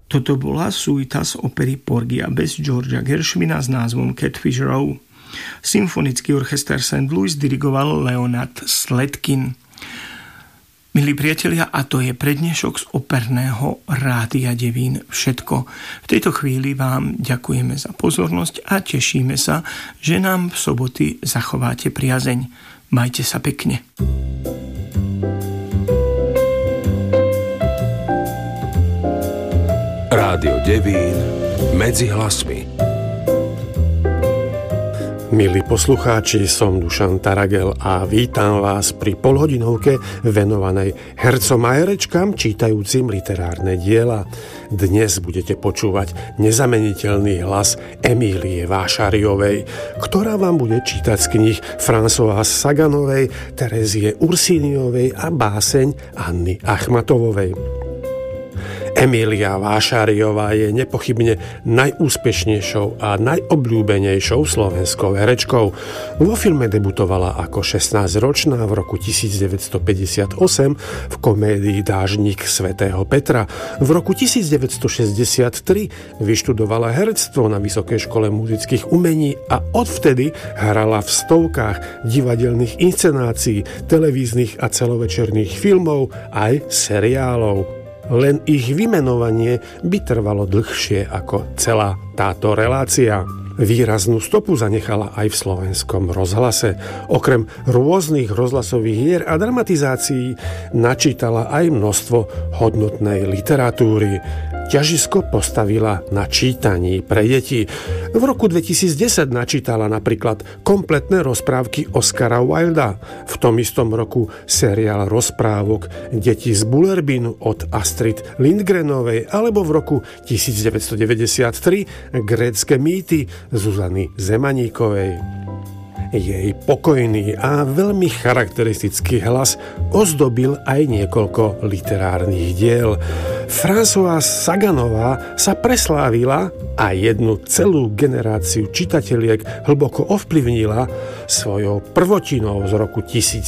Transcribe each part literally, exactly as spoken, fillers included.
Toto bola suita z opery Porgia bez Georgea Gershwina s názvom Catfish Row. Symfonický orchester Saint Louis dirigoval Leonard Sletkin. Milí priatelia, a to je prednešok z operného Rádia Devín všetko. V tejto chvíli vám ďakujeme za pozornosť a tešíme sa, že nám v soboty zachováte priazeň. Majte sa pekne. Rádio Devín medzi hlasmi. Milí poslucháči, som Dušan Taragel a vítam vás pri polhodinovke venovanej hercom a herečkám čítajúcim literárne diela. Dnes budete počúvať nezameniteľný hlas Emílie Vášariovej, ktorá vám bude čítať z kníh Françoise Saganovej, Terezie Ursíniovej a báseň Anny Achmatovovej. Emília Vášariová je nepochybne najúspešnejšou a najobľúbenejšou slovenskou herečkou. Vo filme debutovala ako šestnásťročná v roku devätnásťstopäťdesiatosem v komédii Dážnik svätého Petra. V roku devätnásťstošesťdesiattri vyštudovala herectvo na Vysokej škole muzických umení a odvtedy hrala v stovkách divadelných inscenácií, televíznych a celovečerných filmov aj seriálov. Len ich vymenovanie by trvalo dlhšie ako celá táto relácia. Výraznú stopu zanechala aj v slovenskom rozhlase. Okrem rôznych rozhlasových hier a dramatizácií načítala aj množstvo hodnotnej literatúry. Ťažisko postavila na čítaní pre deti. V roku dvetisícdesať načítala napríklad kompletné rozprávky Oscara Wilda. V tom istom roku seriál rozprávok Deti z Bullerbinu od Astrid Lindgrenovej alebo v roku devätnásťstodeväťdesiattri Grécke mýty Zuzany Zemaníkovej. Jej pokojný a veľmi charakteristický hlas ozdobil aj niekoľko literárnych diel. Françoise Saganová sa preslávila a jednu celú generáciu čitateliek hlboko ovplyvnila svojou prvotinou z roku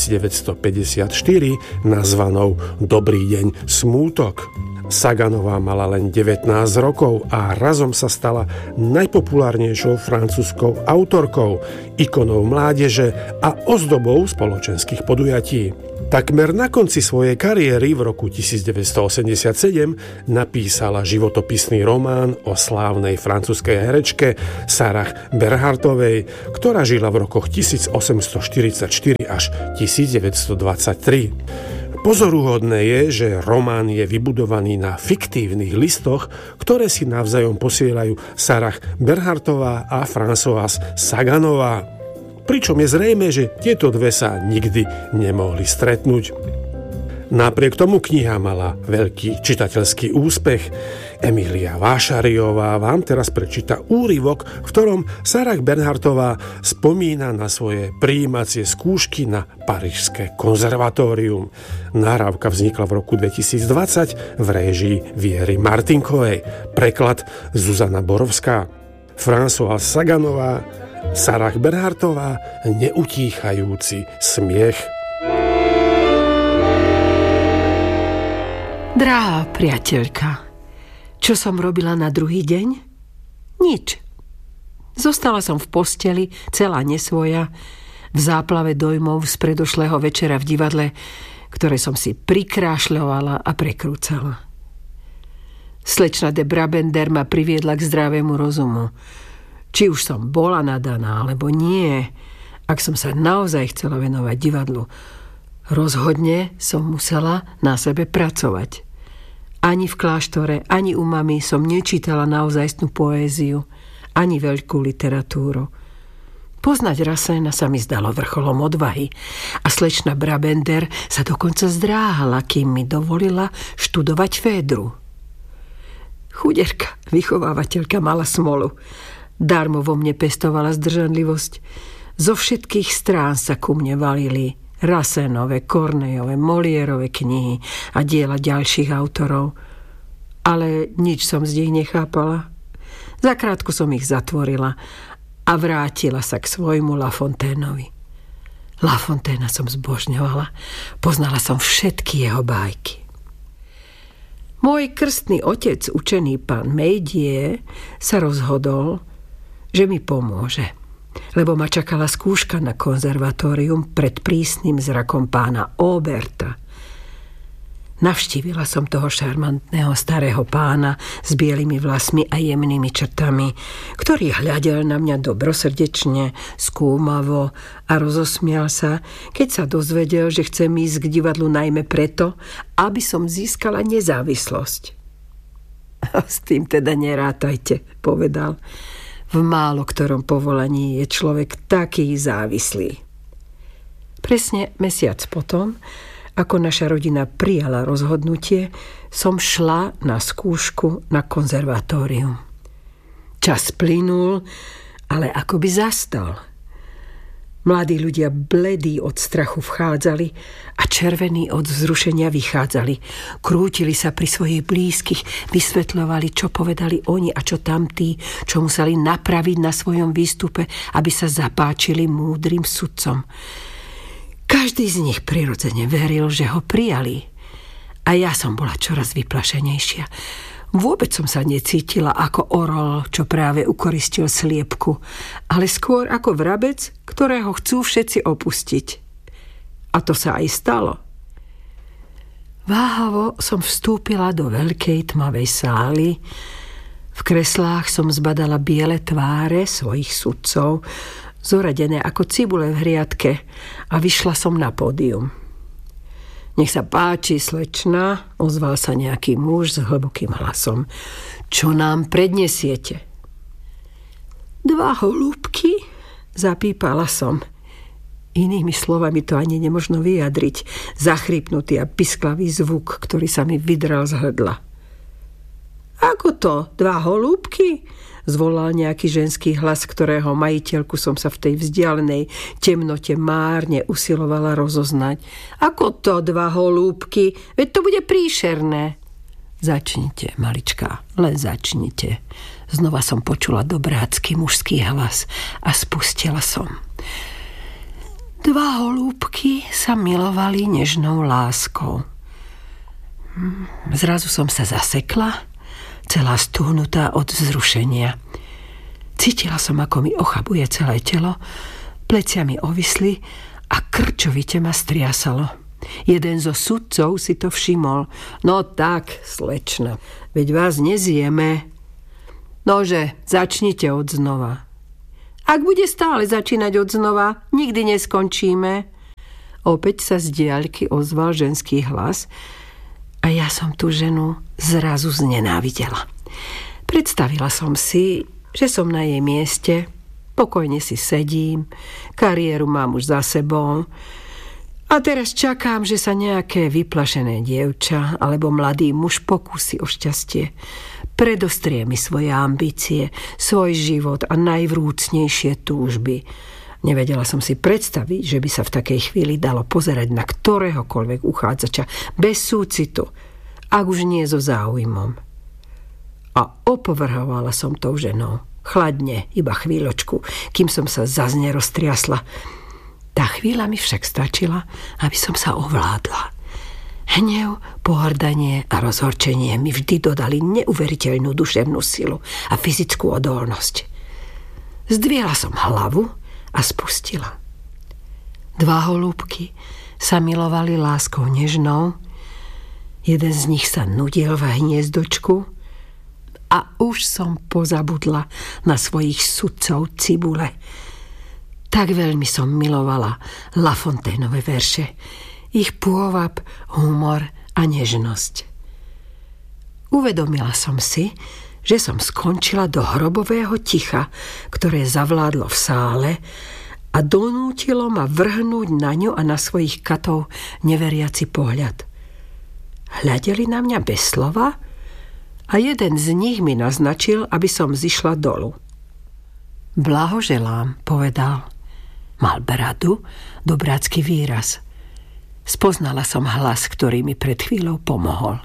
devätnásťstopäťdesiatštyri nazvanou Dobrý deň, smútok. Saganová mala len devätnásť rokov a razom sa stala najpopulárnejšou francúzskou autorkou, ikonou mládeže a ozdobou spoločenských podujatí. Takmer na konci svojej kariéry v roku devätnásťstoosemdesiatsedem napísala životopisný román o slávnej francúzskej herečke Sarah Bernhardtovej, ktorá žila v rokoch tisícosemstoštyridsaťštyri až tisícdeväťstodvadsaťtri. Pozoruhodné je, že román je vybudovaný na fiktívnych listoch, ktoré si navzájom posielajú Sarah Bernhardtová a Françoise Saganová. Pričom je zrejmé, že tieto dve sa nikdy nemohli stretnúť. Napriek tomu kniha mala veľký čitateľský úspech. Emília Vášariová vám teraz prečíta úryvok, v ktorom Sarah Bernhardtová spomína na svoje prijímacie skúšky na Parížské konzervatórium. Nahrávka vznikla v roku dvetisícdvadsať v réžii Viery Martinkovej. Preklad Zuzana Borovská. Françoise Saganová, Sarah Bernhardtová, neutíchajúci smiech. Drahá priateľka, čo som robila na druhý deň? Nič. Zostala som v posteli, celá nesvoja, v záplave dojmov z predošlého večera v divadle, ktoré som si prikrášľovala a prekrúcala. Slečna de Brabender ma priviedla k zdravému rozumu. Či už som bola nadaná, alebo nie, ak som sa naozaj chcela venovať divadlu, rozhodne som musela na sebe pracovať. Ani v kláštore, ani u mami som nečítala naozajstnú poéziu, ani veľkú literatúru. Poznať Rassena sa mi zdalo vrcholom odvahy a slečna Brabender sa dokonca zdráhala, kým mi dovolila študovať Fédru. Chuderka vychovávateľka mala smolu. Darmo vo mne pestovala zdržanlivosť. Zo všetkých strán sa ku mne valili Rassenove, Corneillove, Moliérove knihy a diela ďalších autorov. Ale nič som z nich nechápala. Zakrátko som ich zatvorila a vrátila sa k svojmu La Fontaineovi. La Fontaina som zbožňovala. Poznala som všetky jeho bájky. Môj krstný otec, učený pán Mejdie, sa rozhodol, že mi pomôže, lebo ma čakala skúška na konzervatórium pred prísnym zrakom pána Oberta. Navštívila som toho šarmantného starého pána s bielými vlasmi a jemnými črtami, ktorý hľadel na mňa dobrosrdečne, skúmavo a rozosmial sa, keď sa dozvedel, že chcem ísť k divadlu najmä preto, aby som získala nezávislosť. A s tým teda nerátajte, povedal. V málo ktorom povolaní je človek taký závislý. Presne mesiac potom, ako naša rodina prijala rozhodnutie, som šla na skúšku na konzervatórium. Čas plynul, ale akoby zastal. Mladí ľudia bledí od strachu vchádzali a červení od vzrušenia vychádzali. Krútili sa pri svojich blízkych, vysvetľovali, čo povedali oni a čo tamtí, čo museli napraviť na svojom výstupe, aby sa zapáčili múdrym sudcom. Každý z nich prirodzene veril, že ho prijali. A ja som bola čoraz vyplašenejšia. Vôbec som sa necítila ako orol, čo práve ukoristil sliepku, ale skôr ako vrabec, ktorého chcú všetci opustiť. A to sa aj stalo. Váhavo som vstúpila do veľkej tmavej sály. V kreslách som zbadala biele tváre svojich sudcov, zoradené ako cibule v hriadke, a vyšla som na pódium. Nech sa páči, slečna, ozval sa nejaký muž s hlbokým hlasom. Čo nám prednesiete? Dva holúbky, zapípala som. Inými slovami to ani nemožno vyjadriť. Zachrypnutý a pisklavý zvuk, ktorý sa mi vydral z hrdla. Ako to? Dva holúbky? Zvolal nejaký ženský hlas, ktorého majiteľku som sa v tej vzdialenej temnote márne usilovala rozoznať. Ako to dva holúbky? Veď to bude príšerné. Začnite, malička, len začnite. Znova som počula dobrácky mužský hlas a spustila som. Dva holúbky sa milovali nežnou láskou. Zrazu som sa zasekla, celá stuhnutá od vzrušenia. Cítila som, ako mi ochabuje celé telo, plecia mi ovisli a krčovite ma striasalo. Jeden zo sudcov si to všimol. No tak, slečna, veď vás nezjeme. Nože, začnite od znova. Ak bude stále začínať od znova, nikdy neskončíme. Opäť sa z diaľky ozval ženský hlas a ja som tú ženu zrazu znenávidela. Predstavila som si, že som na jej mieste, pokojne si sedím, kariéru mám už za sebou a teraz čakám, že sa nejaké vyplašené dievča alebo mladý muž pokúsi o šťastie. Predostrie mi svoje ambície, svoj život a najvrúcnejšie túžby. Nevedela som si predstaviť, že by sa v takej chvíli dalo pozerať na ktoréhokoľvek uchádzača bez súcitu, ak už nie so záujmom. A opovrhovala som tou ženou. Chladne, iba chvíľočku, kým som sa zas neroztriasla. Tá chvíľa mi však stačila, aby som sa ovládla. Hnev, pohrdanie a rozhorčenie mi vždy dodali neuveriteľnú duševnú silu a fyzickú odolnosť. Zdvihla som hlavu a spustila. Dva holúbky sa milovali láskou nežnou, jeden z nich sa nudil v hniezdočku a už som pozabudla na svojich sudcov cibule. Tak veľmi som milovala Lafontaineove verše, ich pôvab, humor a nežnosť. Uvedomila som si, že som skončila do hrobového ticha, ktoré zavládlo v sále a donútilo ma vrhnúť na ňu a na svojich katov neveriaci pohľad. Hľadeli na mňa bez slova a jeden z nich mi naznačil, aby som zišla dolu. Blahoželám, povedal. Mal bradu, dobrácky výraz. Spoznala som hlas, ktorý mi pred chvíľou pomohol.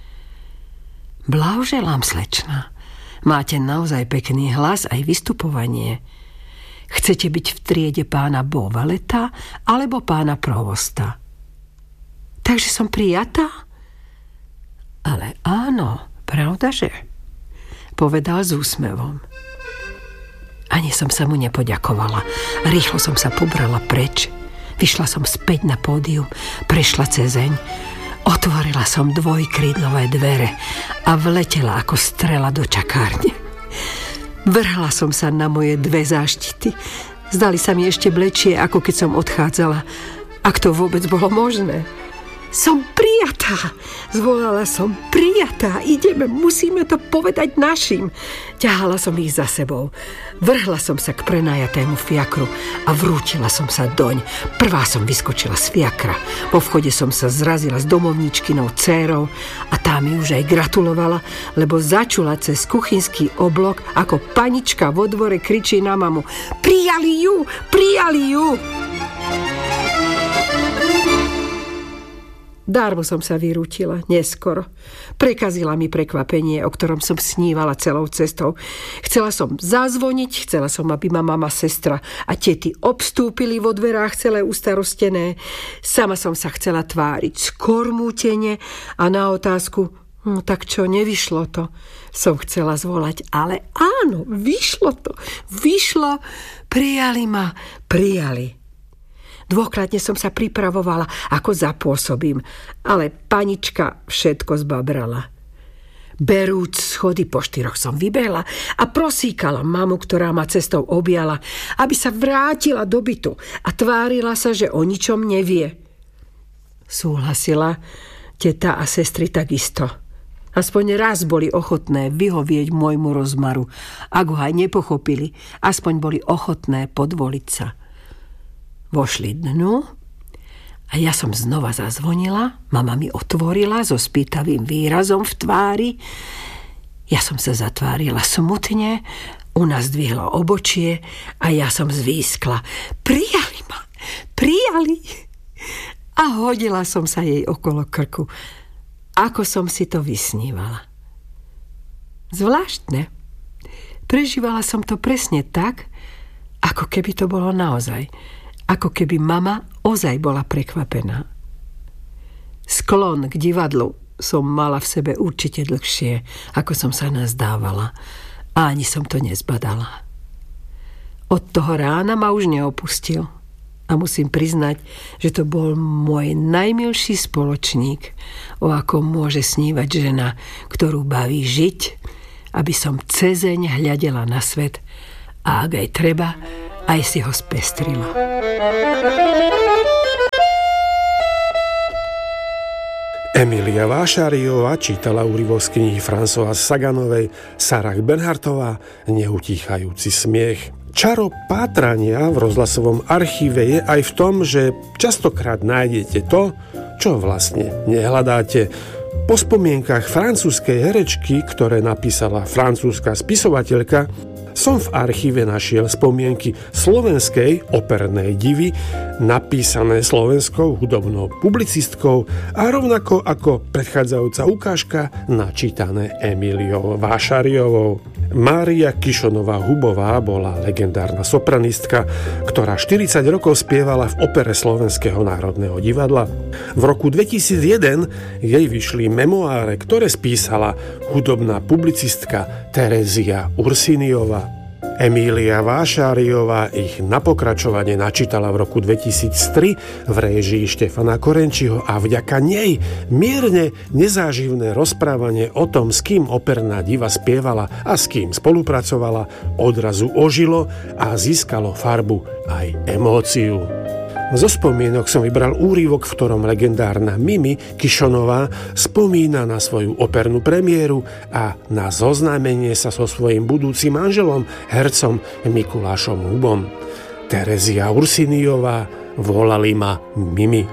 Blahoželám, slečna. Máte naozaj pekný hlas aj vystupovanie. Chcete byť v triede pána Beauvaleta alebo pána Provosta? Takže som prijatá? Ale áno, pravdaže? Povedal s úsmevom. Ani som sa mu nepoďakovala. Rýchlo som sa pobrala preč. Vyšla som späť na pódium, prešla cezeň, otvorila som dvojkrídlové dvere a vletela ako strela do čakárne. Vrhla som sa na moje dve záštity. Zdali sa mi ešte blečie, ako keď som odchádzala. Ak to vôbec bolo možné. Som prijatá, zvolala som, prijatá, ideme, musíme to povedať našim. Ťahala som ich za sebou. Vrhla som sa k prenajatému fiakru a vrútila som sa doň. Prvá som vyskočila z fiakra. Vo vchode som sa zrazila s domovníčkinou dcérou a tá mi už aj gratulovala, lebo začula cez kuchynský oblok, ako panička vo dvore kričí na mamu: Prijali ju, prijali ju! Darmo som sa vyrútila, neskoro. Prekazila mi prekvapenie, o ktorom som snívala celou cestou. Chcela som zazvoniť, chcela som, aby ma mama, sestra a tety obstúpili vo dverách celé ustarostené. Sama som sa chcela tváriť skormútene a na otázku, no tak čo, nevyšlo to, som chcela zvolať, ale áno, vyšlo to, vyšlo, prijali ma, prijali. Dôkladne som sa pripravovala, ako zapôsobím, ale panička všetko zbabrala. Berúc schody po štyroch som vybehla a prosíkala mamu, ktorá ma cestou objala, aby sa vrátila do bytu a tvárila sa, že o ničom nevie. Súhlasila, teta a sestry takisto. Aspoň raz boli ochotné vyhovieť môjmu rozmaru. Ak ho aj nepochopili, aspoň boli ochotné podvoliť sa. Vošli dnu a ja som znova zazvonila, mama mi otvorila so spýtavým výrazom v tvári. Ja som sa zatvárila smutne, ona zdvihla obočie a ja som zvískla: Prijali ma, prijali! A hodila som sa jej okolo krku, ako som si to vysnívala. Zvláštne. Prežívala som to presne tak, ako keby to bolo naozaj. Ako keby mama ozaj bola prekvapená. Sklon k divadlu som mala v sebe určite dlhšie, ako som sa nazdávala. A ani som to nezbadala. Od toho rána ma už neopustil. A musím priznať, že to bol môj najmilší spoločník, o akom môže snívať žena, ktorú baví žiť, aby som cezeň hľadela na svet a ak aj treba, aj si ho spestrila. Emilia Vášariová čítala úryvok z knihy Françoise Saganovej Sarah Bernhardtová Neutíchajúci smiech. Čaro pátrania v rozhlasovom archíve je aj v tom, že častokrát nájdete to, čo vlastne nehľadáte. Po spomienkach francúzskej herečky, ktoré napísala francúzska spisovateľka, som v archíve našiel spomienky slovenskej opernej divy, napísané slovenskou hudobnou publicistkou a rovnako ako predchádzajúca ukážka načítané Emiliou Vášariovou. Mária Kišonová-Hubová bola legendárna sopranistka, ktorá štyridsať rokov spievala v opere Slovenského národného divadla. V roku dvetisícjeden jej vyšli memoáre, ktoré spísala hudobná publicistka Terezia Ursiniová. Emília Vášariová ich na pokračovanie načítala v roku dvetisíctri v réžii Štefana Korenčiho a vďaka nej mierne nezáživné rozprávanie o tom, s kým operná diva spievala a s kým spolupracovala, odrazu ožilo a získalo farbu aj emóciu. Zo spomienok som vybral úryvok, v ktorom legendárna Mimi Kišonová spomína na svoju opernú premiéru a na zoznámenie sa so svojím budúcim manželom, hercom Mikulášom Hubom. Terezia Ursiniová, volali ma Mimi.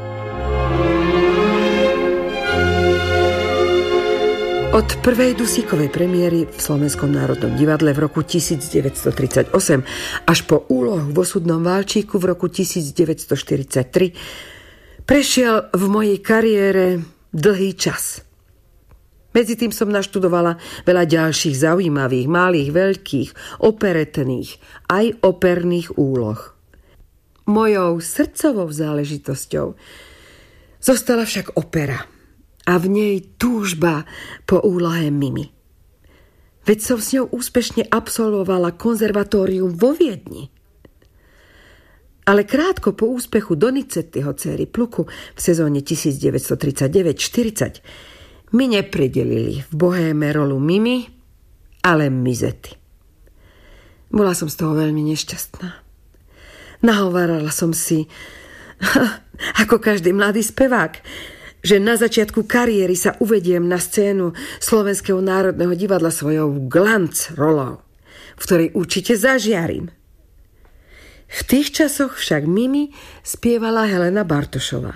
Od prvej Dusíkovej premiéry v Slovenskom národnom divadle v roku devätnásťtridsaťosem až po úlohu v Osudnom válčíku v roku devätnásťštyridsaťtri prešiel v mojej kariére dlhý čas. Medzi tým som naštudovala veľa ďalších zaujímavých, malých, veľkých, operetných, aj operných úloh. Mojou srdcovou záležitosťou zostala však opera. a v nej túžba po úlohe Mimi. Veď som s ňou úspešne absolvovala konzervatórium vo Viedni. Ale krátko po úspechu Donizettiho céry Pluku v sezóne devätnásťtridsaťdeväť štyridsať mi nepridelili v Bohéme rolu Mimi, ale Musetti. Bola som z toho veľmi nešťastná. Nahovárala som si, ako každý mladý spevák, že na začiatku kariéry sa uvediem na scénu Slovenského národného divadla svojou glanc rolou, v ktorej určite zažiarím. V tých časoch však Mimi spievala Helena Bartošová.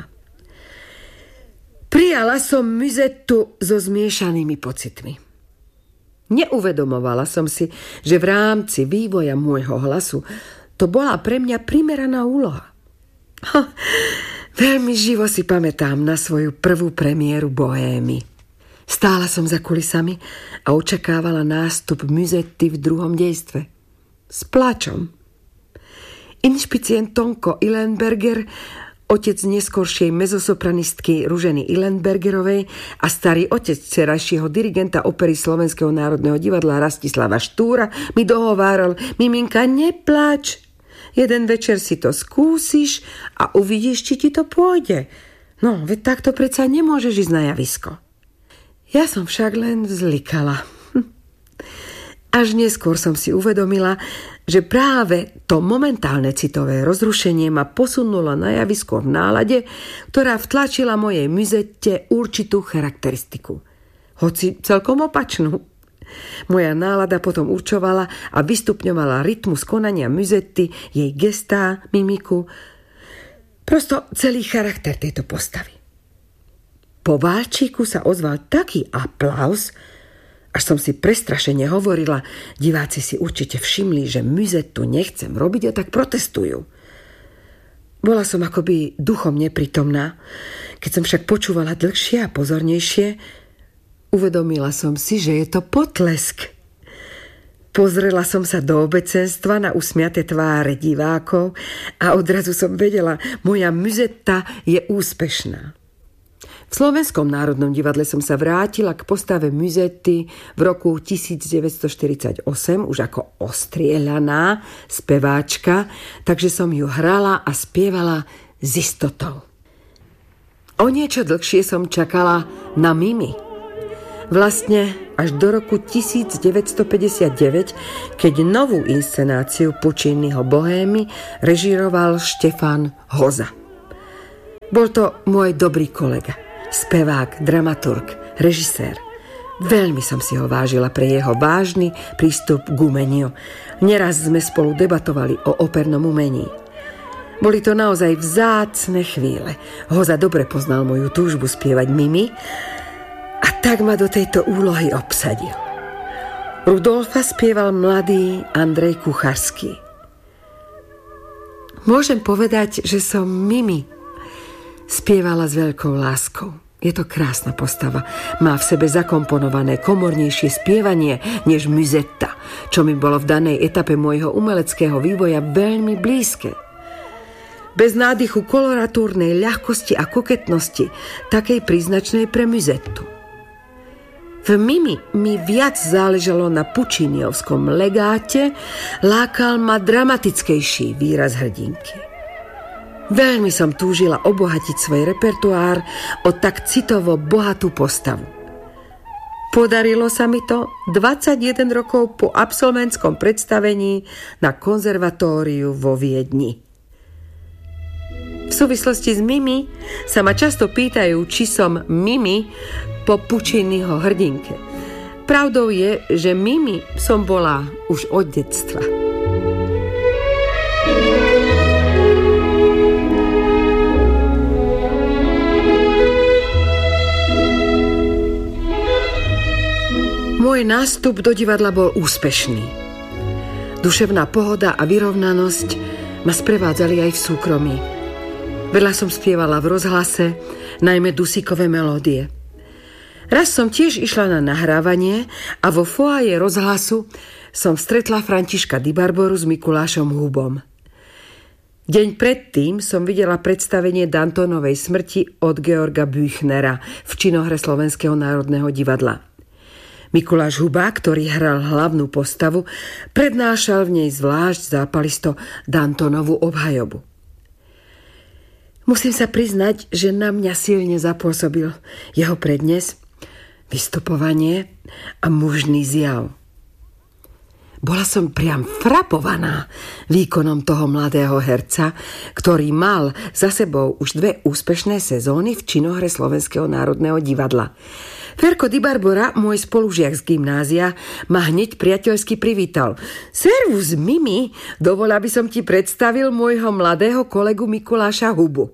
Prijala som Musettu so zmiešanými pocitmi. Neuvedomovala som si, že v rámci vývoja môjho hlasu to bola pre mňa primeraná úloha. Ha, veľmi živo si pamätám na svoju prvú premiéru Bohémy. Stála som za kulisami a očakávala nástup Musetti v druhom dejstve. S pláčom. Inšpicient Tonko Ilenberger, otec neskoršej mezosopranistky Ruženy Ilenbergerovej a starý otec cerajšieho dirigenta opery Slovenského národného divadla Rastislava Štúra, mi dohováral: Miminka, nepláč, jeden večer si to skúsiš a uvidíš, či ti to pôjde. No, veď takto predsa nemôžeš ísť na javisko. Ja som však len vzlikala. Až neskôr som si uvedomila, že práve to momentálne citové rozrušenie ma posunulo na javisko v nálade, ktorá vtlačila mojej Musette určitú charakteristiku. Hoci celkom opačnú. Moja nálada potom určovala a vystupňovala rytmus konania Musetty, jej gestá, mimiku, prosto celý charakter tejto postavy. Po válčiku sa ozval taký aplauz, až som si prestrašene hovorila, diváci si určite všimli, že Musettu nechcem robiť a tak protestujú. Bola som akoby duchom neprítomná. Keď som však počúvala dlhšie a pozornejšie, uvedomila som si, že je to potlesk. Pozrela som sa do obecenstva na usmiaté tváre divákov a odrazu som vedela, moja Musetta je úspešná. V Slovenskom národnom divadle som sa vrátila k postave Musetty v roku devätnásťstoštyridsaťosem už ako ostrieľaná speváčka, takže som ju hrala a spievala s istotou. O niečo dlhšie som čakala na Mimi. Vlastne až do roku devätnásťstopäťdesiatdeväť, keď novú inscenáciu Pucciniho Bohémy režíroval Štefan Hoza. Bol to môj dobrý kolega, spevák, dramaturg, režisér. Veľmi som si ho vážila pre jeho vážny prístup k umeniu. Neraz sme spolu debatovali o opernom umení. Boli to naozaj vzácne chvíle. Hoza dobre poznal moju túžbu spievať Mimi a tak ma do tejto úlohy obsadil. Rudolfa spieval mladý Andrej Kucharský. Môžem povedať, že som Mimi spievala s veľkou láskou. Je to krásna postava. Má v sebe zakomponované komornejšie spievanie než Musetta, čo mi bolo v danej etape môjho umeleckého vývoja veľmi blízke. Bez nádychu koloratúrnej ľahkosti a koketnosti, takej príznačnej pre Musettu. V Mimi mi viac záležalo na Pucciniovskom legáte, lákal ma dramatickejší výraz hrdinky. Veľmi som túžila obohatiť svoj repertoár o tak citovo bohatú postavu. Podarilo sa mi to dvadsaťjeden rokov po absolventskom predstavení na konzervatóriu vo Viedni. V súvislosti s Mimi sa ma často pýtajú, či som Mimi po Pucciniho hrdinke. Pravdou je, že Mimi som bola už od detstva. Môj nástup do divadla bol úspešný. Duševná pohoda a vyrovnanosť ma sprevádzali aj v súkromí. Veľa som spievala v rozhlase, najmä dusíkové melódie. Raz som tiež išla na nahrávanie a vo foaje rozhlasu som stretla Františka Di Barboru s Mikulášom Hubom. Deň predtým som videla predstavenie Dantonovej smrti od Georga Büchnera v činohre Slovenského národného divadla. Mikuláš Huba, ktorý hral hlavnú postavu, prednášal v nej zvlášť zápalisto Dantonovú obhajobu. Musím sa priznať, že na mňa silne zapôsobil jeho prednes, vystupovanie a mužný zjav. Bola som priam frapovaná výkonom toho mladého herca, ktorý mal za sebou už dve úspešné sezóny v činohre Slovenského národného divadla. Ferko Di Barbora, môj spolužiak z gymnázia, ma hneď priateľsky privítal. Servus, Mimi, dovol, aby som ti predstavil môjho mladého kolegu Mikuláša Hubu.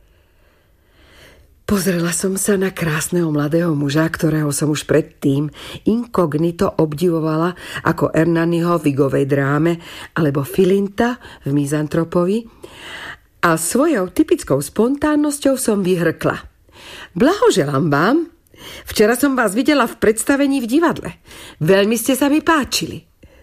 Pozrela som sa na krásneho mladého muža, ktorého som už predtým inkognito obdivovala ako Ernaniho v Vigovej dráme alebo Filinta v Mizantropovi a svojou typickou spontánnosťou som vyhrkla. Blahoželám vám. Včera som vás videla v predstavení v divadle. Veľmi ste sa mi páčili.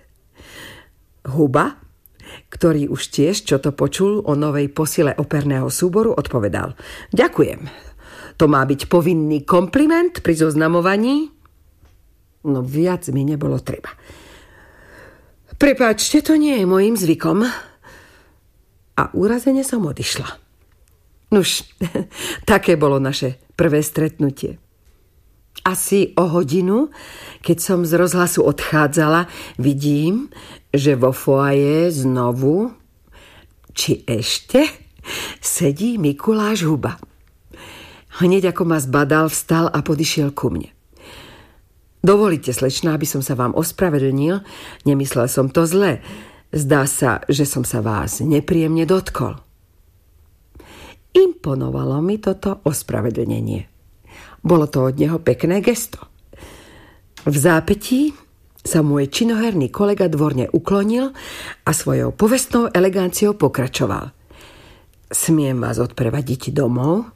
Huba, ktorý už tiež čo to počul o novej posile operného súboru, odpovedal: Ďakujem. To má byť povinný kompliment pri zoznamovaní? No viac mi nebolo treba. Prepáčte, to nie je mojím zvykom. A urazene som odišla. Nuž, také bolo naše prvé stretnutie. Asi o hodinu, keď som z rozhlasu odchádzala, vidím, že vo foaje znovu, či ešte, sedí Mikuláš Huba. Hneď ako ma zbadal, vstal a podišiel ku mne. Dovolíte, slečná, aby som sa vám ospravedlnil? Nemyslel som to zle. Zdá sa, že som sa vás nepríjemne dotkol. Imponovalo mi toto ospravedlnenie. Bolo to od neho pekné gesto. V zápätí sa môj činoherný kolega dvorne uklonil a svojou povestnou eleganciou pokračoval. Smiem vás odprevadiť domov?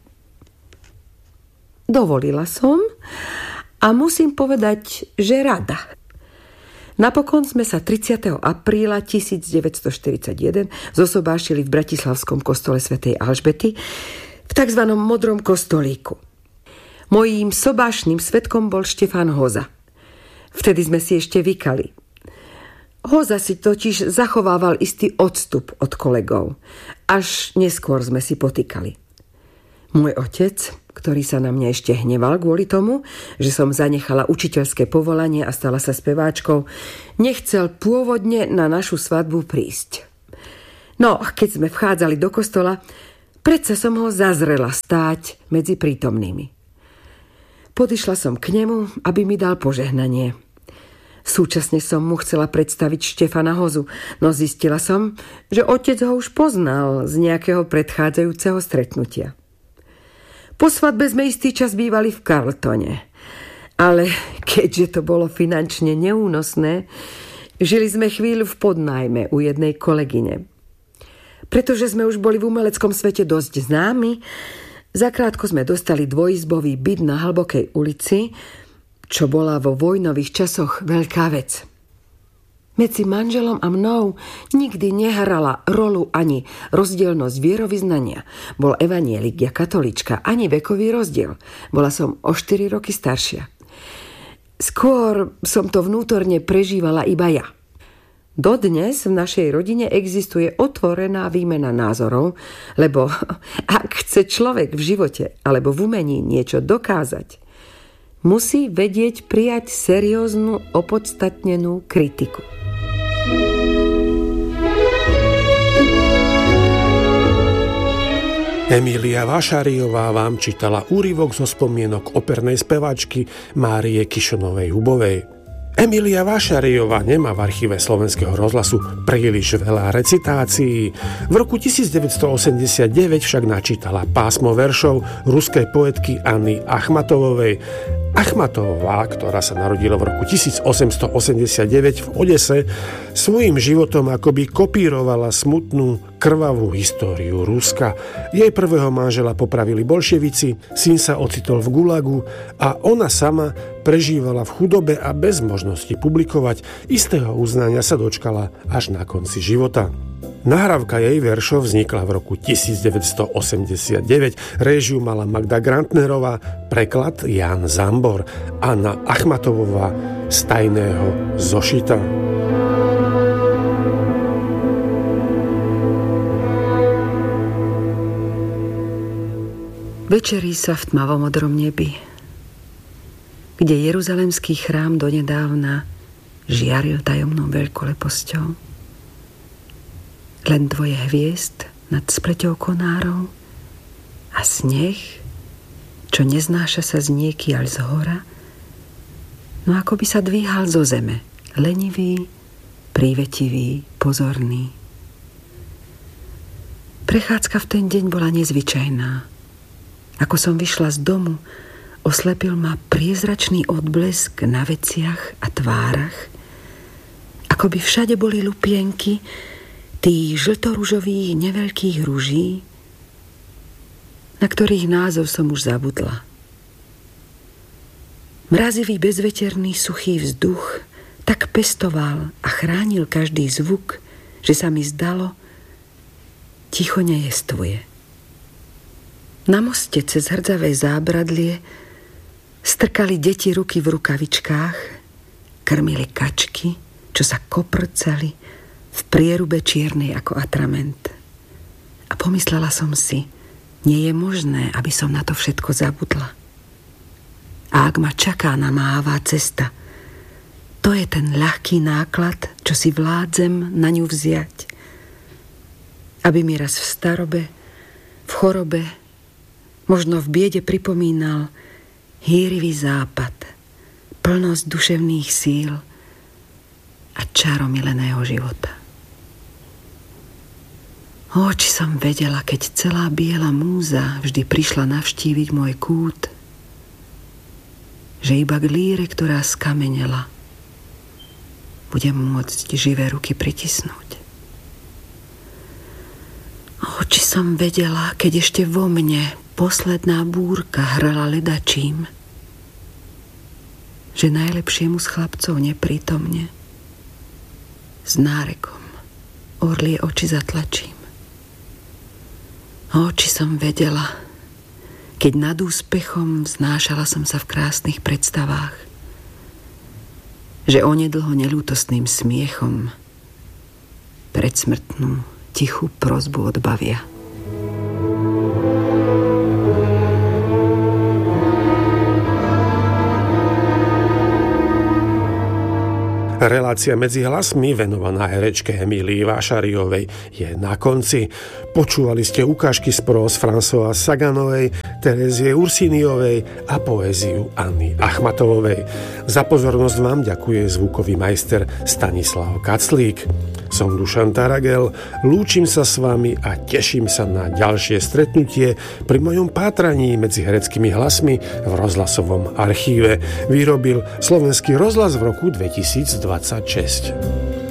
Dovolila som a musím povedať, že rada. Napokon sme sa tridsiateho apríla tisícdeväťstoštyridsaťjeden zosobášili v bratislavskom kostole svätej Alžbety v tzv. Modrom kostolíku. Mojím sobášným svedkom bol Štefan Hoza. Vtedy sme si ešte vykali. Hoza si totiž zachovával istý odstup od kolegov. Až neskôr sme si potýkali. Môj otec, ktorý sa na mňa ešte hneval kvôli tomu, že som zanechala učiteľské povolanie a stala sa speváčkou, nechcel pôvodne na našu svadbu prísť. No, keď sme vchádzali do kostola, predsa som ho zazrela stáť medzi prítomnými. Podišla som k nemu, aby mi dal požehnanie. Súčasne som mu chcela predstaviť Štefana Hozu, no zistila som, že otec ho už poznal z nejakého predchádzajúceho stretnutia. Po svadbe sme istý čas bývali v Carltone, ale keďže to bolo finančne neúnosné, žili sme chvíľu v podnájme u jednej kolegyne. Pretože sme už boli v umeleckom svete dosť známi, zakrátko sme dostali dvojizbový byt na Hlbokej ulici, čo bola vo vojnových časoch veľká vec. Medzi manželom a mnou nikdy nehrala rolu ani rozdielnosť vierovyznania. Bol evanjelik, ja katolíčka, ani vekový rozdiel. Bola som o štyri roky staršia. Skôr som to vnútorne prežívala iba ja. Dodnes v našej rodine existuje otvorená výmena názorov, lebo ak chce človek v živote alebo v umení niečo dokázať, musí vedieť prijať serióznu, opodstatnenú kritiku. Emília Vašáriová vám čítala úryvok zo spomienok opernej speváčky Márie Kišonovej-Hubovej. Emília Vašáriová nemá v archíve Slovenského rozhlasu príliš veľa recitácií. V roku devätnásťstoosemdesiatdeväť však načítala pásmo veršov ruskej poetky Anny Achmatovovej. Achmatová, ktorá sa narodila v roku tisícosemstoosemdesiatdeväť v Odese, svojím životom akoby kopírovala smutnú, krvavú históriu Ruska. Jej prvého manžela popravili bolševici, syn sa ocitol v gulagu a ona sama prežívala v chudobe a bez možnosti publikovať. Istého uznania sa dočkala až na konci života. Nahrávka jej veršov vznikla v roku devätnásťstoosemdesiatdeväť, réžiu mala Magda Grantnerová, preklad Jan Zambor, Anna Achmatovová z tajného zošita. Večerí sa v tmavomodrom nebi, kde jeruzalemský chrám donedávna žiaril tajomnou veľkoleposťou. Len dvoje hviezd nad spleťou konárov a sneh, čo neznáša sa z niekiaľ z hora, no ako by sa dvíhal zo zeme, lenivý, prívetivý, pozorný. Prechádzka v ten deň bola nezvyčajná. Ako som vyšla z domu, oslepil ma priezračný odblesk na veciach a tvárach, ako by všade boli lupienky tých žltoružových neveľkých ruží, na ktorých názov som už zabudla. Mrazivý, bezveterný, suchý vzduch tak pestoval a chránil každý zvuk, že sa mi zdalo, ticho nejestvuje. Na moste cez hrdzavé zábradlie strkali deti ruky v rukavičkách, krmili kačky, čo sa koprcali v prierube čiernej ako atrament. A pomyslela som si, nie je možné, aby som na to všetko zabudla. A ak ma čaká namáhavá cesta, to je ten ľahký náklad, čo si vládzem na ňu vziať. Aby mi raz v starobe, v chorobe, možno v biede pripomínal hýrivý západ, plnosť duševných síl a čaro mileného života. O, či som vedela, keď celá biela múza vždy prišla navštíviť môj kút, že iba k líre, ktorá skamenela, budem môcť živé ruky pritisnúť. O, či som vedela, keď ešte vo mne posledná búrka hrala ledačím, že najlepšiemu z chlapcov neprítomne s nárekom orlie oči zatlačím. O, či som vedela, keď nad úspechom vznášala som sa v krásnych predstavách, že onedlho neľútostným smiechom predsmrtnú tichú prosbu odbavia. Relácia Medzi hlasmi, venovaná herečke Emílii Vášariovej, je na konci. Počúvali ste ukážky z próz Françoise Saganovej, Terézie Ursiniovej a poéziu Anny Achmatovovej. Za pozornosť vám ďakuje zvukový majster Stanislav Kaclík. Som Dušan Taragel, lúčim sa s vami a teším sa na ďalšie stretnutie pri mojom pátraní medzi hereckými hlasmi v rozhlasovom archíve. Vyrobil Slovenský rozhlas v roku dvetisícdvadsaťšesť.